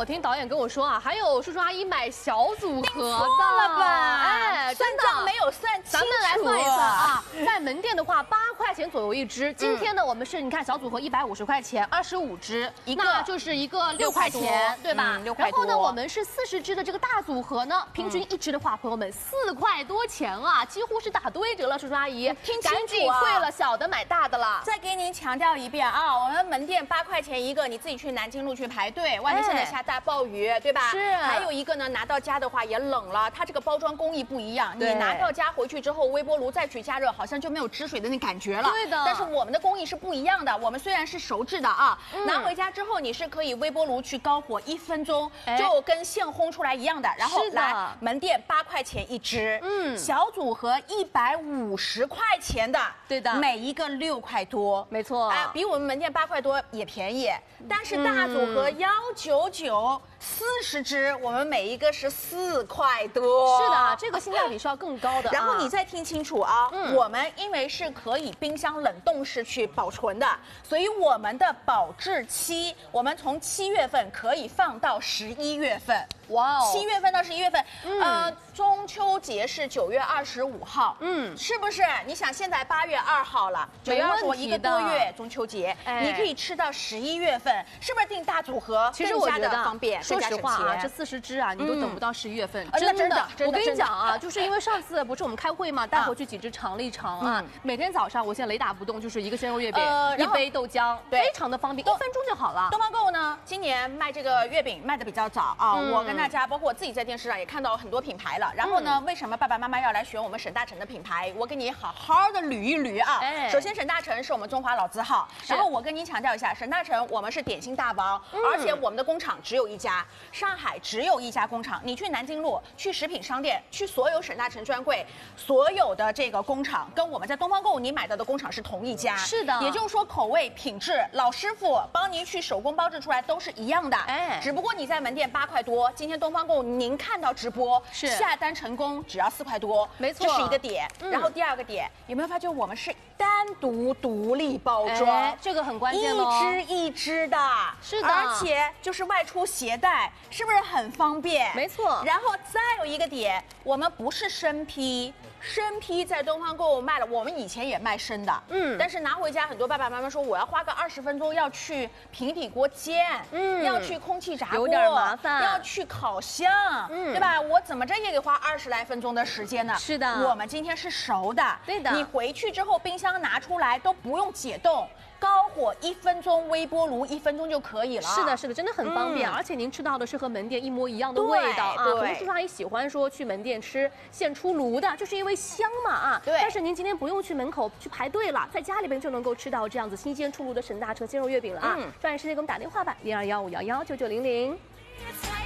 我听导演跟我说啊，还有叔叔阿姨买小组合的， 错了吧？ 哎， 算账没有算清楚。 咱们来算一算啊，在门店的话8块钱左右一支，今天呢我们是你看小组合150块钱，25支，那就是一个6块钱，对吧 ？6块多。 然后呢，我们是40支的这个大组合呢，平均一支的话，朋友们4块多钱啊，几乎是打对折了，叔叔阿姨，赶紧退了小的买大的了。 再给您强调一遍啊，我们门店8块钱一个，你自己去南京路去排队，外面现在下大暴雨，对吧？ 是。 还有一个呢，拿到家的话也冷了，它这个包装工艺不一样，你拿到家回去之后，微波炉再去加热，好像就没有汁水的那感觉了。 对的。 但是我们的工艺是不一样的，我们虽然是熟制的啊，拿回家之后你是可以微波炉去高火1分钟，就跟现烘出来一样的。然后来门店8块钱一支，小组合150块钱的， 对的， 每一个6块多， 没错， 哎，比我们门店8块多也便宜。但是大组合199，40支，我们每一个是4块多。 是的，这个性价比是要更高的。 然后你再听清楚啊，我们因为是可以冰箱冷冻室去保存的，所以我们的保质期，我们从7月份可以放到11月份。 哇哦 ，7月份到11月份，中秋节是9月25号，是不是？你想现在8月2号了，9月25一个多月中秋节，你可以吃到11月份，是不是订大组合更加的方便？ 说实话啊，这40支啊，你都等不到11月份，真的。我跟你讲啊，就是因为上次不是我们开会嘛，带回去几支尝了一尝啊，每天早上我现在雷打不动就是一个鲜肉月饼，一杯豆浆，非常的方便，1分钟就好了。 东方购物呢，今年卖这个月饼卖的比较早啊，我跟大家，包括我自己在电视上也看到很多品牌了。然后呢，为什么爸爸妈妈要来选我们沈大成的品牌？我给你好好的捋一捋啊。首先，沈大成是我们中华老字号，然后我跟您强调一下，沈大成我们是点心大王，而且我们的工厂只有1家，上海只有1家工厂。你去南京路、去食品商店、去所有沈大成专柜，所有的这个工厂跟我们在东方购物你买到的工厂是同一家。 是的， 也就是说口味、品质，老师傅帮您去手工包制出来都是一样的。只不过你在门店8块多，今天东方购物您看到直播是下单成功只要4块多， 没错， 这是一个点。然后第2个点，有没有发觉我们是单独独立包装？ 这个很关键哦， 一支一支的， 是的， 而且就是外出携带，是不是很方便？ 没错。 然后再有一个点，我们不是生批。生批在东方购物卖了，我们以前也卖生的，但是拿回家很多爸爸妈妈说我要花个20分钟要去平底锅煎，要去空气炸锅， 有点麻烦， 要去烤箱，对吧？我怎么着也得花20来分钟的时间呢？ 是的， 我们今天是熟的， 对的， 你回去之后冰箱拿出来都不用解冻。高火1分钟，微波炉1分钟就可以了。 是的，是的，真的很方便，而且您吃到的是和门店一模一样的味道啊。很多叔叔阿姨喜欢说去门店吃现出炉的，就是因为香嘛啊。 对。 但是您今天不用去门口去排队了，在家里边就能够吃到这样子新鲜出炉的沈大成鲜肉月饼了啊！抓紧时间给我们打电话吧，0215119900。